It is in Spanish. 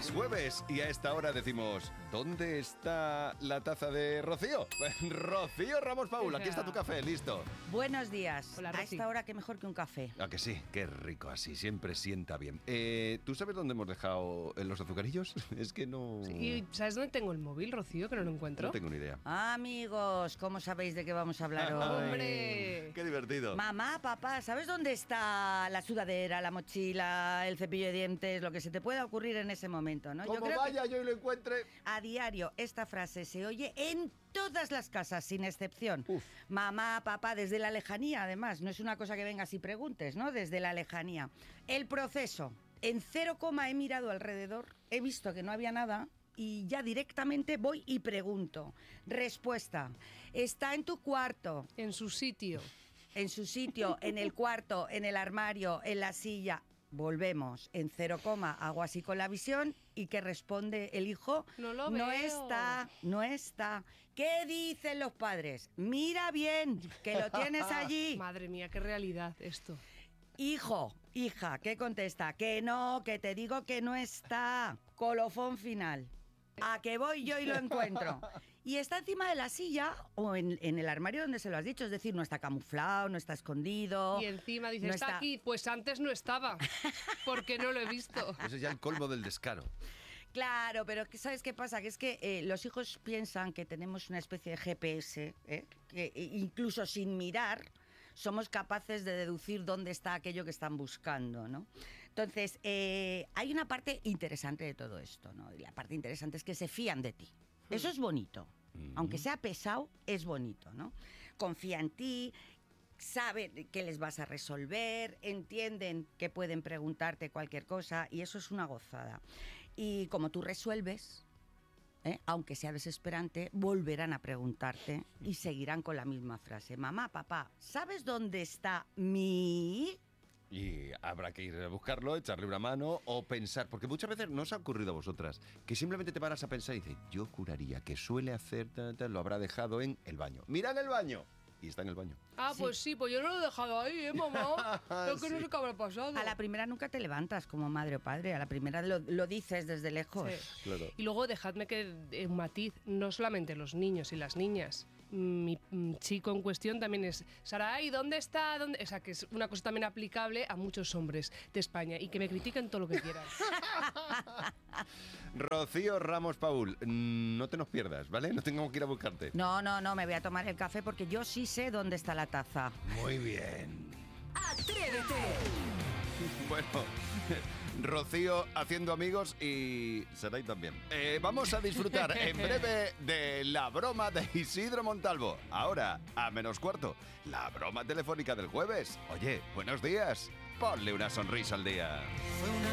Es jueves y a esta hora decimos, ¿dónde está la taza de Rocío? Rocío Ramos Paul, aquí está tu café, listo. Buenos días. Hola, a Rosy. esta hora, qué mejor que un café. Ah, que sí, qué rico así, siempre sienta bien. ¿Tú sabes dónde hemos dejado los azucarillos? Es que no... ¿Y sabes dónde tengo el móvil, Rocío, que no lo encuentro? No tengo ni idea. Amigos, ¿cómo sabéis de qué vamos a hablar hoy? ¡Hombre! ¡Qué divertido! Mamá, papá, ¿sabes dónde está la sudadera, la mochila, el cepillo de dientes, lo que se te pueda ocurrir en ese momento, ¿no? Como Yo creo vaya yo y lo encuentre... que a diario esta frase se oye en todas las casas, sin excepción. Uf. Mamá, papá, desde la lejanía, además. No es una cosa que vengas y preguntes, ¿no? Desde la lejanía. El proceso. En 0, he mirado alrededor, he visto que no había nada y ya directamente voy y pregunto. Respuesta. Está en tu cuarto, En su sitio. en su sitio, en el cuarto, en el armario, en la silla. Volvemos en 0, hago así con la visión y que responde el hijo. No lo No veo. está, no está. ¿Qué dicen los padres? Mira bien, que lo tienes allí. Madre mía, qué realidad esto. Hijo, hija, ¿qué contesta? Que no, que te digo que no está. Colofón final. A que voy yo y lo encuentro. Y está encima de la silla o en el armario donde se lo has dicho. Es decir, no está camuflado, no está escondido. Y encima dice, no está aquí. Pues antes no estaba, porque no lo he visto. Ese es ya el colmo del descaro. Claro, pero ¿sabes qué pasa? Que es que los hijos piensan que tenemos una especie de GPS, que incluso sin mirar somos capaces de deducir dónde está aquello que están buscando, ¿no? Entonces, hay una parte interesante de todo esto, ¿no? Y la parte interesante es que se fían de ti. Eso es bonito. Aunque sea pesado, es bonito, ¿no? Confía en ti, saben que les vas a resolver, entienden que pueden preguntarte cualquier cosa y eso es una gozada. Y como tú resuelves, aunque sea desesperante, volverán a preguntarte y seguirán con la misma frase. Mamá, papá, ¿sabes dónde está mi...? Y habrá que ir a buscarlo, echarle una mano o pensar, porque muchas veces no os ha ocurrido a vosotras, que simplemente te paras a pensar y dices, yo juraría que suele hacer, lo habrá dejado en el baño. ¡Mira en el baño! Y está en el baño. Ah, Sí. pues sí, pues yo no lo he dejado ahí, mamá. Lo que no Sí. sé qué habrá pasado. A la primera nunca te levantas como madre o padre, a la primera lo dices desde lejos. Sí. Claro. Y luego dejadme que un matiz, no solamente los niños y las niñas. Mi chico en cuestión también es Saray, ¿dónde está? ¿Dónde? O sea, que es una cosa también aplicable a muchos hombres de España y que me critiquen todo lo que quieran. Rocío Ramos Paul, no te nos pierdas, ¿vale? No tengamos que ir a buscarte. No, me voy a tomar el café porque yo sí sé dónde está la taza. Muy bien. ¡Atrévete! Bueno, Rocío haciendo amigos y Saray también. Vamos a disfrutar en breve de la broma de Isidro Montalvo. Ahora, a -4, la broma telefónica del jueves. Oye, buenos días. Ponle una sonrisa al día. Fue una